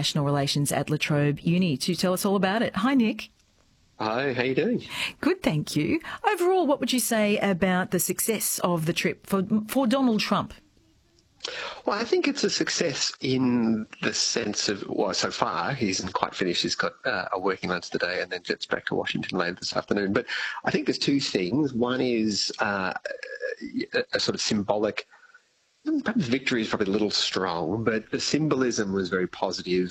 International Relations at La Trobe Uni, to tell us all about it. Hi, Nick. Hi, how you doing? Good, thank you. Overall, what would you say about the success of the trip for Donald Trump? Well, I think it's a success in the sense of, well, so far he isn't quite finished. He's got a working lunch today and then jets back to Washington later this afternoon. But I think there's two things. One is a sort of symbolic, perhaps victory is probably a little strong, but the symbolism was very positive